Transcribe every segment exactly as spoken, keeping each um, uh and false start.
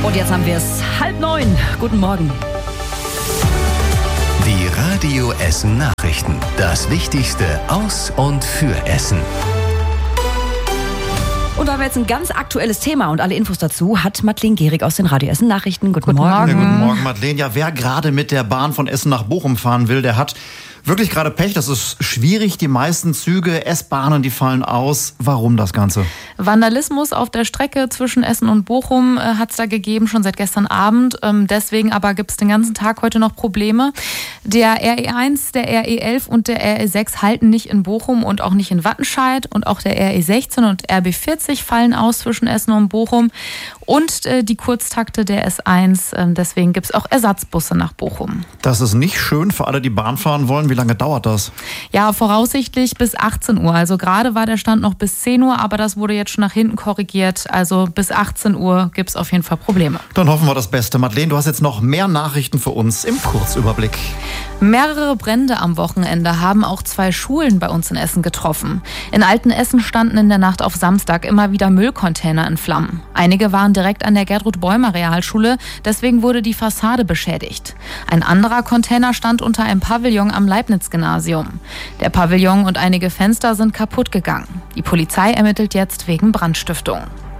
Und jetzt haben wir es halb neun. Guten Morgen. Die Radio Essen Nachrichten. Das Wichtigste aus und für Essen. Und da haben wir jetzt ein ganz aktuelles Thema und alle Infos dazu hat Madeleine Gehrig aus den Radio Essen Nachrichten. Guten, Guten Morgen. Morgen. Ja, guten Morgen, Madeleine. Ja, wer gerade mit der Bahn von Essen nach Bochum fahren will, der hat wirklich gerade Pech. Das ist schwierig. Die meisten Züge, S-Bahnen, die fallen aus. Warum das Ganze? Vandalismus auf der Strecke zwischen Essen und Bochum äh, hat es da gegeben, schon seit gestern Abend. Ähm, deswegen aber gibt es den ganzen Tag heute noch Probleme. Der R E eins, der R E elf und der R E sechs halten nicht in Bochum und auch nicht in Wattenscheid. Und auch der R E sechzehn und R B vierzig fallen aus zwischen Essen und Bochum. Und äh, die Kurztakte der S eins. Äh, deswegen gibt es auch Ersatzbusse nach Bochum. Das ist nicht schön für alle, die Bahn fahren wollen. Wie lange dauert das? Ja, voraussichtlich bis achtzehn Uhr. Also gerade war der Stand noch bis zehn Uhr, aber das wurde jetzt schon nach hinten korrigiert. Also bis achtzehn Uhr gibt es auf jeden Fall Probleme. Dann hoffen wir das Beste. Madeleine, du hast jetzt noch mehr Nachrichten für uns im Kurzüberblick. Mehrere Brände am Wochenende haben auch zwei Schulen bei uns in Essen getroffen. In Altenessen standen in der Nacht auf Samstag immer wieder Müllcontainer in Flammen. Einige waren direkt an der Gertrud-Bäumer-Realschule, deswegen wurde die Fassade beschädigt. Ein anderer Container stand unter einem Pavillon am Leibniz-Gymnasium. Der Pavillon und einige Fenster sind kaputt gegangen. Die Polizei ermittelt jetzt wegen Brandstiftung.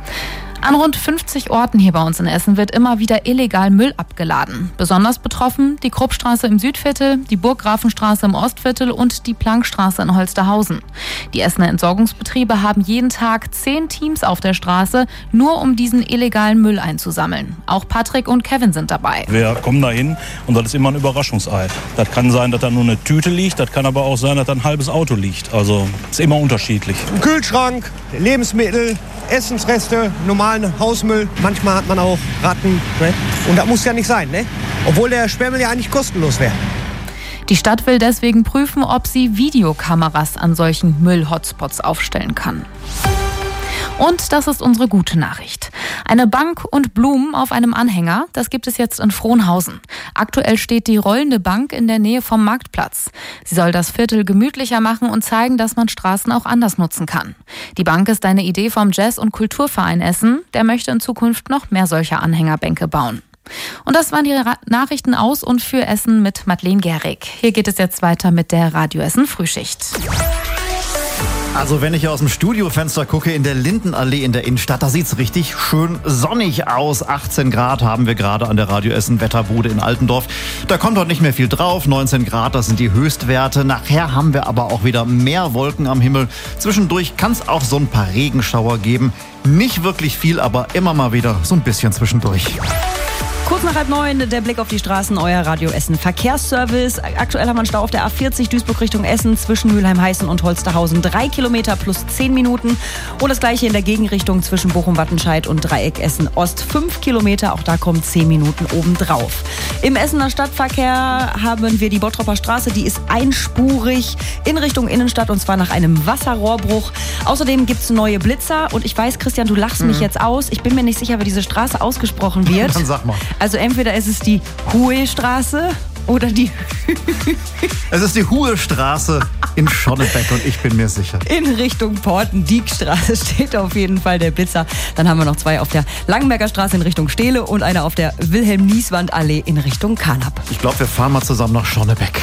An rund fünfzig Orten hier bei uns in Essen wird immer wieder illegal Müll abgeladen. Besonders betroffen die Kruppstraße im Südviertel, die Burggrafenstraße im Ostviertel und die Plankstraße in Holsterhausen. Die Essener Entsorgungsbetriebe haben jeden Tag zehn Teams auf der Straße, nur um diesen illegalen Müll einzusammeln. Auch Patrick und Kevin sind dabei. Wir kommen da hin und das ist immer ein Überraschungsei. Das kann sein, dass da nur eine Tüte liegt, das kann aber auch sein, dass da ein halbes Auto liegt. Also ist immer unterschiedlich. Ein Kühlschrank, Lebensmittel, Essensreste, normalen Hausmüll. Manchmal hat man auch Ratten. Ne? Und das muss ja nicht sein, ne? Obwohl der Sperrmüll ja eigentlich kostenlos wäre. Die Stadt will deswegen prüfen, ob sie Videokameras an solchen Müll-Hotspots aufstellen kann. Und das ist unsere gute Nachricht. Eine Bank und Blumen auf einem Anhänger, das gibt es jetzt in Frohnhausen. Aktuell steht die rollende Bank in der Nähe vom Marktplatz. Sie soll das Viertel gemütlicher machen und zeigen, dass man Straßen auch anders nutzen kann. Die Bank ist eine Idee vom Jazz- und Kulturverein Essen. Der möchte in Zukunft noch mehr solcher Anhängerbänke bauen. Und das waren die Ra- Nachrichten aus und für Essen mit Madeleine Gehrig. Hier geht es jetzt weiter mit der Radio Essen Frühschicht. Also wenn ich hier aus dem Studiofenster gucke in der Lindenallee in der Innenstadt, da sieht's richtig schön sonnig aus. achtzehn Grad haben wir gerade an der Radio Essen Wetterbude in Altendorf. Da kommt heute nicht mehr viel drauf. neunzehn Grad, das sind die Höchstwerte. Nachher haben wir aber auch wieder mehr Wolken am Himmel. Zwischendurch kann es auch so ein paar Regenschauer geben. Nicht wirklich viel, aber immer mal wieder so ein bisschen zwischendurch. Kurz nach halb neun, der Blick auf die Straßen, euer Radio Essen Verkehrsservice. Aktuell haben wir einen Stau auf der A vierzig Duisburg Richtung Essen zwischen Mülheim-Heißen und Holsterhausen. Drei Kilometer plus zehn Minuten. Und das gleiche in der Gegenrichtung zwischen Bochum-Wattenscheid und Dreieck Essen-Ost. Fünf Kilometer, auch da kommen zehn Minuten obendrauf. Im Essener Stadtverkehr haben wir die Bottropper Straße, die ist einspurig in Richtung Innenstadt und zwar nach einem Wasserrohrbruch. Außerdem gibt es neue Blitzer und ich weiß, Christian, du lachst mhm. mich jetzt aus. Ich bin mir nicht sicher, wie diese Straße ausgesprochen wird. Dann sag mal. Also entweder ist es die Huestraße oder die... Es ist die Huestraße in Schonnebeck und ich bin mir sicher. In Richtung Porten-Diekstraße steht auf jeden Fall der Blitzer. Dann haben wir noch zwei auf der Langenberger Straße in Richtung Stehle und eine auf der Wilhelm-Nieswand-Allee in Richtung Karnap. Ich glaube, wir fahren mal zusammen nach Schonnebeck.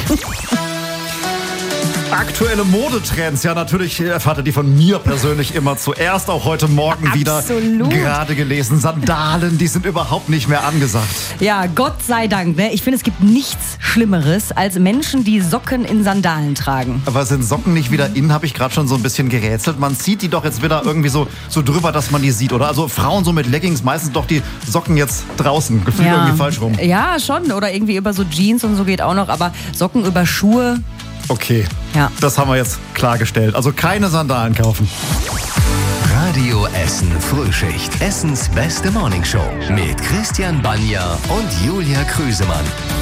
Aktuelle Modetrends, ja natürlich erfahrt ihr die von mir persönlich immer zuerst, auch heute Morgen Absolut. wieder gerade gelesen. Sandalen, die sind überhaupt nicht mehr angesagt. Ja, Gott sei Dank. Ne? Ich finde, es gibt nichts Schlimmeres als Menschen, die Socken in Sandalen tragen. Aber sind Socken nicht wieder in, habe ich gerade schon so ein bisschen gerätselt. Man zieht die doch jetzt wieder irgendwie so, so drüber, dass man die sieht, oder? Also Frauen so mit Leggings, meistens doch die Socken jetzt draußen. Gefühlt ja. irgendwie falsch rum. Ja, schon. Oder irgendwie über so Jeans und so geht auch noch. Aber Socken über Schuhe... Okay, ja. Das haben wir jetzt klargestellt. Also keine Sandalen kaufen. Radio Essen Frühschicht. Essens beste Morningshow mit Christian Banja und Julia Krüsemann.